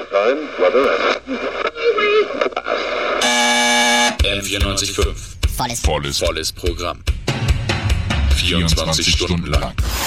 Time, weather and... M94.5. Volles Volles Programm. 24 Stunden lang.